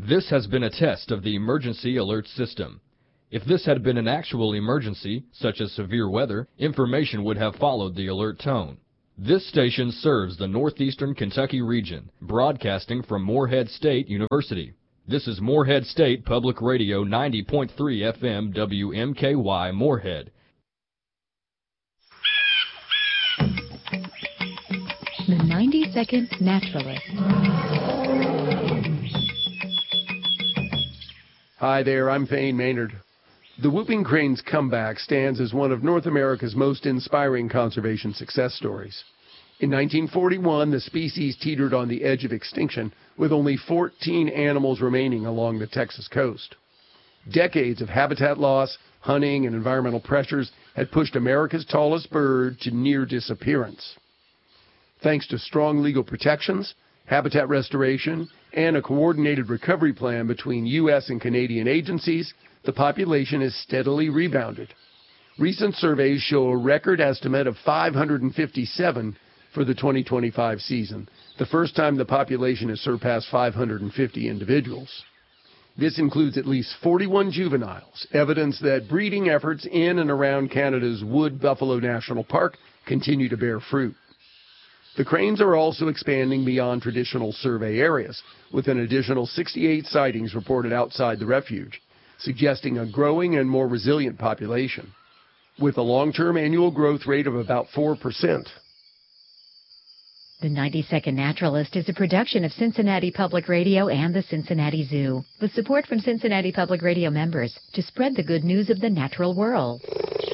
This has been a test of the emergency alert system. If this had been an actual emergency, such as severe weather, information would have followed the alert tone. This station serves the northeastern Kentucky region, broadcasting from Morehead State University. This is Morehead State Public Radio 90.3 FM WMKY Morehead. The 90-Second Naturalist. Hi there, I'm Thane Maynard. The whooping crane's comeback stands as one of North America's most inspiring conservation success stories. In 1941, the species teetered on the edge of extinction, with only 14 animals remaining along the Texas coast. Decades of habitat loss, hunting, and environmental pressures had pushed America's tallest bird to near disappearance. Thanks to strong legal protections, habitat restoration, and a coordinated recovery plan between U.S. and Canadian agencies, the population has steadily rebounded. Recent surveys show a record estimate of 557 for the 2025 season, the first time the population has surpassed 550 individuals. This includes at least 41 juveniles, evidence that breeding efforts in and around Canada's Wood Buffalo National Park continue to bear fruit. The cranes are also expanding beyond traditional survey areas, with an additional 68 sightings reported outside the refuge, suggesting a growing and more resilient population, with a long-term annual growth rate of about 4%. The 90-Second Naturalist is a production of Cincinnati Public Radio and the Cincinnati Zoo, with support from Cincinnati Public Radio members to spread the good news of the natural world.